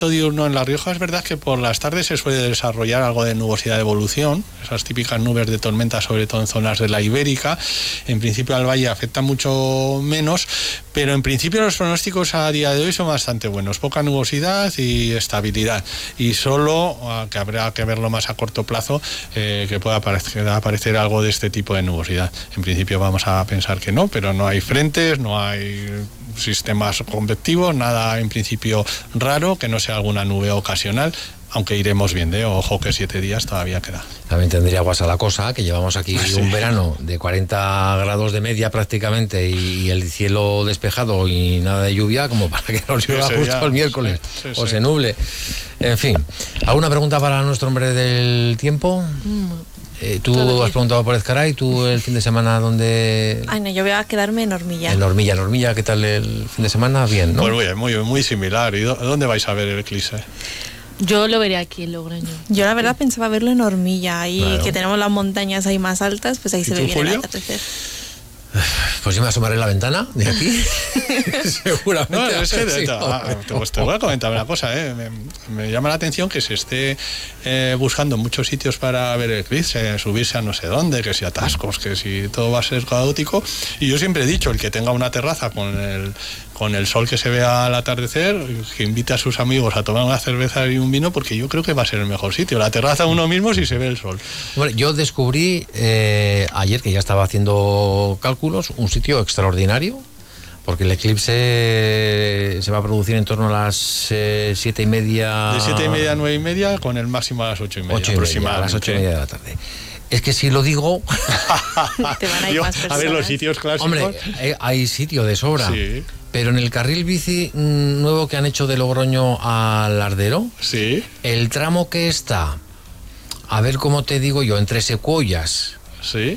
diurno en La Rioja es verdad que por las tardes se suele desarrollar algo de nubosidad de evolución, esas típicas nubes de tormenta, sobre todo en zonas de la Ibérica. En principio al valle afecta mucho menos, pero en principio los pronósticos a día de hoy son bastante buenos, poca nubosidad y estabilidad, y solo que habrá que verlo más a corto plazo, que pueda aparecer algo de este tipo de nubosidad. En principio vamos a pensar que no, pero no hay frentes, no hay sistemas convectivos, nada en principio raro, que no sea alguna nube ocasional, aunque iremos viendo, ojo que 7 días todavía queda. También tendría guasa la cosa, que llevamos aquí un verano de 40 grados de media prácticamente y el cielo despejado y nada de lluvia, como para que nos llueva justo el miércoles o se nuble. En fin, ¿alguna pregunta para nuestro hombre del tiempo? Tú has preguntado por Ezcaray, tú el fin de semana, ¿dónde? Ay, no, yo voy a quedarme en Ormilla. En Ormilla, ¿qué tal el fin de semana? Bien, ¿no? Pues muy similar. ¿Y dónde vais a ver el eclipse? Yo lo veré aquí en Logroño. Yo la verdad pensaba verlo en Ormilla, y claro, que tenemos las montañas ahí más altas, pues ahí se ve bien el atardecer. Pues yo me asomaré en la ventana de aquí. Seguramente. No, es que te voy a comentar una cosa. Me llama la atención que se esté buscando muchos sitios para ver el eclipse, subirse a no sé dónde, que si atascos, que si todo va a ser caótico. Y yo siempre he dicho, el que tenga una terraza con el sol que se vea al atardecer, que invite a sus amigos a tomar una cerveza y un vino, porque yo creo que va a ser el mejor sitio. La terraza uno mismo si se ve el sol. Bueno, yo descubrí ayer, que ya estaba haciendo cálculos, un sitio extraordinario, porque el eclipse se va a producir en torno a las 7:30. De 7:30 a 9:30, con el máximo a las 8:30 aproximadamente. A las 8:30 de la tarde. Es que si lo digo... Te van a ir más personas. A ver, los sitios clásicos... Hombre, hay sitio de sobra. Sí. Pero en el carril bici nuevo que han hecho de Logroño a Lardero, sí, el tramo que está, a ver cómo te digo yo, entre Secuoyas, sí,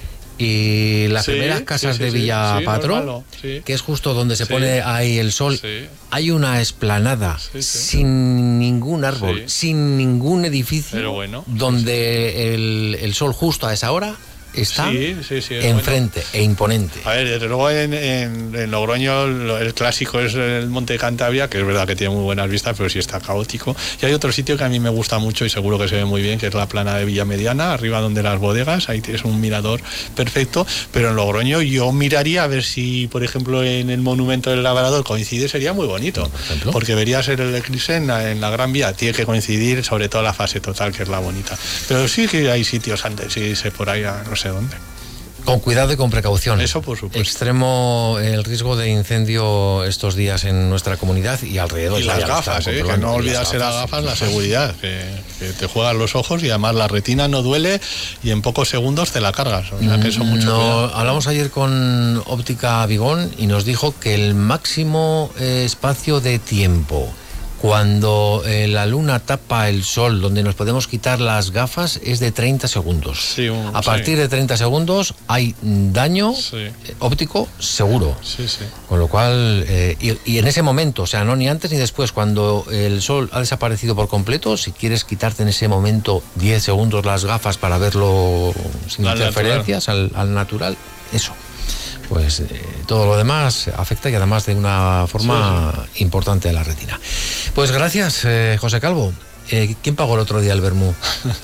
y las primeras casas de Villa Patro, que es justo donde se pone ahí el sol, hay una explanada sin ningún árbol, sin ningún edificio, pero bueno, donde el sol justo a esa hora está enfrente, e imponente. A ver, desde luego en Logroño el clásico es el Monte Cantabria, que es verdad que tiene muy buenas vistas, pero sí está caótico. Y hay otro sitio que a mí me gusta mucho y seguro que se ve muy bien, que es la plana de Villa Mediana, arriba donde las bodegas, ahí tienes un mirador perfecto. Pero en Logroño yo miraría a ver si, por ejemplo, en el Monumento del Labrador coincide, sería muy bonito, porque verías el eclipse en la Gran Vía. Tiene que coincidir, sobre todo la fase total, que es la bonita. Pero sí que hay sitios antes, sí, por ahí, no sé dónde. Con cuidado y con precaución. Eso por supuesto. Extremo el riesgo de incendio estos días en nuestra comunidad y alrededor. Y las gafas, que no olvidarse las gafas, la seguridad, que te juegan los ojos y además la retina no duele y en pocos segundos te la cargas. O sea, que eso hablamos ayer con Óptica Vigón y nos dijo que el máximo espacio de tiempo cuando la luna tapa el sol, donde nos podemos quitar las gafas, es de 30 segundos. Sí, a partir de 30 segundos hay daño óptico seguro. Sí. Con lo cual, y en ese momento, o sea, no ni antes ni después, cuando el sol ha desaparecido por completo, si quieres quitarte en ese momento 10 segundos las gafas para verlo sin interferencias, al natural, eso. Pues todo lo demás afecta y además de una forma importante a la retina. Pues gracias, José Calvo. ¿Quién pagó el otro día el vermú?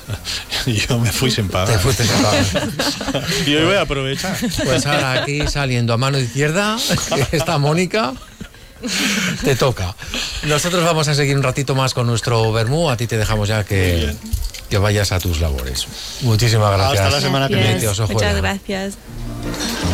Yo me fui sin pagar. Te fuiste sin pagar. Y hoy voy a aprovechar. Pues ahora aquí saliendo a mano izquierda está Mónica. Te toca. Nosotros vamos a seguir un ratito más con nuestro vermú. A ti te dejamos ya que vayas a tus labores. Muchísimas gracias. Hasta la semana que viene. Muchas gracias.